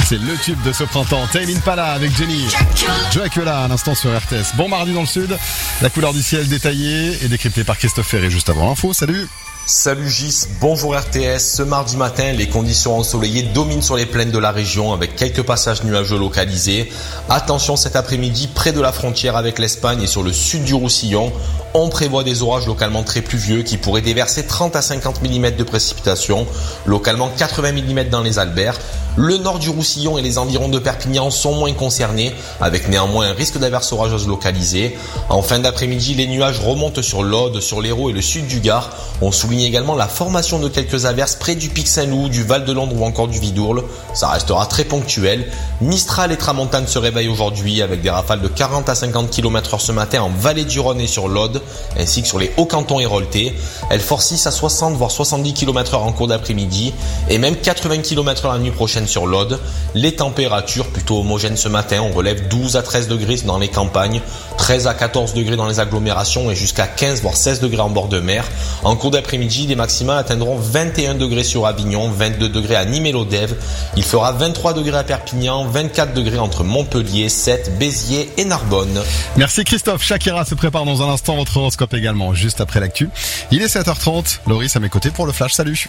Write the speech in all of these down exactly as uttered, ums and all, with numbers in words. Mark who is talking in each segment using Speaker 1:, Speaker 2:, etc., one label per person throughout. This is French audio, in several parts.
Speaker 1: C'est le tube de ce printemps. Tame Impala avec Jenny. Dracula à l'instant sur R T S. Bon mardi dans le sud. La couleur du ciel détaillée et décryptée par Christophe Ferré juste avant l'info. Salut.
Speaker 2: Salut Gis, bonjour R T S. Ce mardi matin, les conditions ensoleillées dominent sur les plaines de la région avec quelques passages nuageux localisés. Attention cet après-midi, près de la frontière avec l'Espagne et sur le sud du Roussillon, on prévoit des orages localement très pluvieux qui pourraient déverser trente à cinquante millimètres de précipitations, localement quatre-vingts millimètres dans les Albères. Le nord du Roussillon et les environs de Perpignan sont moins concernés, avec néanmoins un risque d'averses orageuses localisées. En fin d'après-midi, les nuages remontent sur l'Aude, sur l'Hérault et le sud du Gard. On souligne également la formation de quelques averses près du Pic Saint-Loup, du Val de Londres ou encore du Vidourle. Ça restera très ponctuel. Mistral et Tramontane se réveillent aujourd'hui avec des rafales de quarante à cinquante kilomètres heure ce matin en vallée du Rhône et sur l'Aude, ainsi que sur les Hauts-Cantons et Rolleté. Elles forcissent à soixante voire soixante-dix kilomètres heure en cours d'après-midi et même quatre-vingts kilomètres heure la nuit prochaine sur l'Aude. Les températures plutôt homogènes ce matin, on relève douze à treize degrés dans les campagnes, treize à quatorze degrés dans les agglomérations et jusqu'à quinze voire seize degrés en bord de mer. En cours d'après-midi, les maximales atteindront vingt et un degrés sur Avignon, vingt-deux degrés à Nîmes et Lodève. Il fera vingt-trois degrés à Perpignan, vingt-quatre degrés entre Montpellier, Sète, Béziers et Narbonne.
Speaker 1: Merci Christophe. Shakira se prépare dans un instant, votre horoscope également, juste après l'actu. Il est sept heures trente, Loris à mes côtés pour le flash, salut.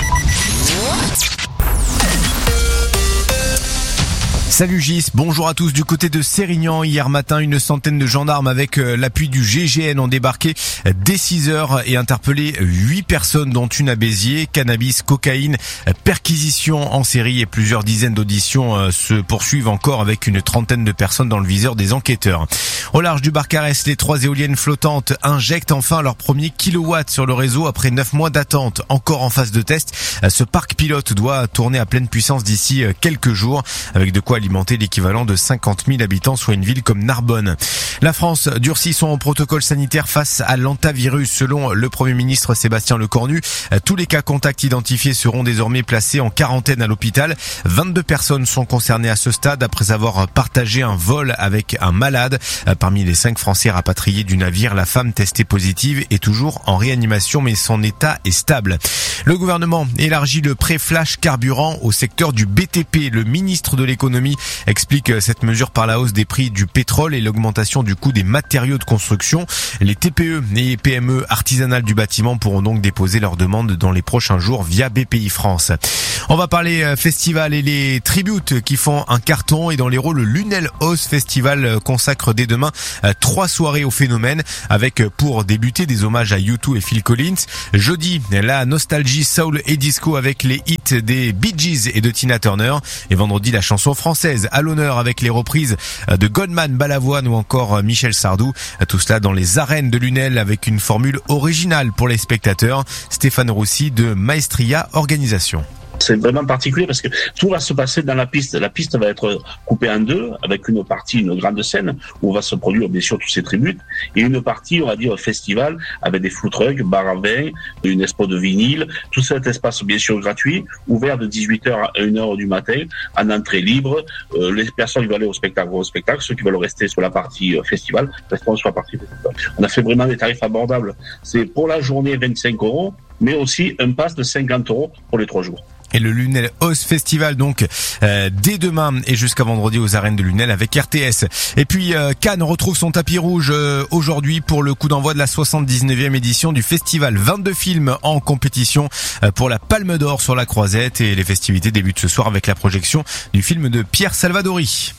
Speaker 3: Salut Gis, bonjour à tous. Du côté de Sérignan, hier matin, une centaine de gendarmes avec l'appui du G I G N ont débarqué dès six heures et interpellé huit personnes dont une à Béziers. Cannabis, cocaïne, perquisition en série et plusieurs dizaines d'auditions se poursuivent encore avec une trentaine de personnes dans le viseur des enquêteurs. Au large du Barcarès, les trois éoliennes flottantes injectent enfin leur premier kilowatt sur le réseau après neuf mois d'attente. Encore en phase de test, ce parc pilote doit tourner à pleine puissance d'ici quelques jours avec de quoi alimenter l'équivalent de cinquante mille habitants, soit une ville comme Narbonne. La France durcit son protocole sanitaire face à l'hantavirus. Selon le Premier ministre Sébastien Lecornu, tous les cas contacts identifiés seront désormais placés en quarantaine à l'hôpital. vingt-deux personnes sont concernées à ce stade après avoir partagé un vol avec un malade. Parmi les cinq Français rapatriés du navire, la femme testée positive est toujours en réanimation, mais son état est stable. Le gouvernement élargit le prêt flash carburant au secteur du B T P. Le ministre de l'économie explique cette mesure par la hausse des prix du pétrole et l'augmentation du coût des matériaux de construction. Les T P E et P M E artisanales du bâtiment pourront donc déposer leurs demandes dans les prochains jours via B P I France. On va parler festival et les tributes qui font un carton, et dans les rôles, le Lunel House Festival consacre dès demain trois soirées au phénomène avec pour débuter des hommages à U deux et Phil Collins. Jeudi, la nostalgie soul et disco avec les hits des Bee Gees et de Tina Turner, et vendredi la chanson française à l'honneur avec les reprises de Goldman, Balavoine ou encore Michel Sardou. Tout cela dans les arènes de Lunel avec une formule originale pour les spectateurs. Stéphane Roussy de Maestria Organisation.
Speaker 4: C'est vraiment particulier parce que tout va se passer dans la piste. La piste va être coupée en deux avec une partie, une grande scène où va se produire bien sûr tous ces tributes, et une partie, on va dire, festival avec des food trucks, bar à vin, une expo de vinyle. Tout cet espace bien sûr gratuit, ouvert de dix-huit heures à une heure du matin, en entrée libre. Euh, les personnes qui veulent aller au spectacle vont au spectacle, ceux qui veulent rester sur la partie euh, festival resteront sur la partie festival. On a fait vraiment des tarifs abordables. C'est pour la journée vingt-cinq euros, mais aussi un pass de cinquante euros pour les trois jours.
Speaker 3: Et le Lunel House Festival donc euh, dès demain et jusqu'à vendredi aux arènes de Lunel avec R T S. Et puis euh, Cannes retrouve son tapis rouge euh, aujourd'hui pour le coup d'envoi de la soixante-dix-neuvième édition du festival. vingt-deux films en compétition euh, pour la Palme d'Or sur la Croisette, et les festivités débutent ce soir avec la projection du film de Pierre Salvadori.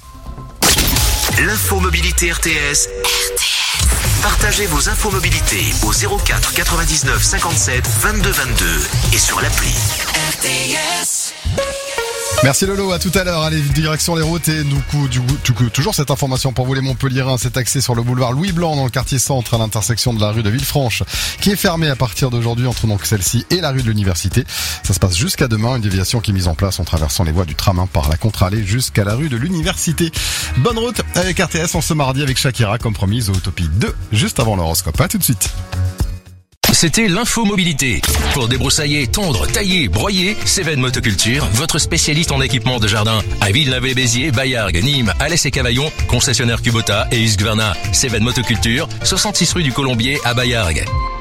Speaker 5: L'info mobilité R T S. R T S. Partagez vos infos mobilité au zéro quatre quatre-vingt-dix-neuf cinquante-sept vingt-deux vingt-deux et sur l'appli R T S.
Speaker 1: Merci Lolo, à tout à l'heure. Allez, direction les routes, et du coup, du coup, du coup toujours cette information pour vous les Montpelliérains, cet accès sur le boulevard Louis Blanc dans le quartier centre à l'intersection de la rue de Villefranche qui est fermée à partir d'aujourd'hui entre donc celle-ci et la rue de l'Université. Ça se passe jusqu'à demain, une déviation qui est mise en place en traversant les voies du tram par la contre-allée jusqu'à la rue de l'Université. Bonne route avec R T S en ce mardi avec Shakira comme promise au Utopie deux juste avant l'horoscope. À tout de suite.
Speaker 6: C'était l'info mobilité. Pour débroussailler, tondre, tailler, broyer, Cévennes Motoculture, votre spécialiste en équipement de jardin. À Villeneuve-Béziers, Baillargues, Nîmes, Alès et Cavaillon, concessionnaire Kubota et Husqvarna. Cévennes Motoculture, soixante-six rue du Colombier à Baillargues.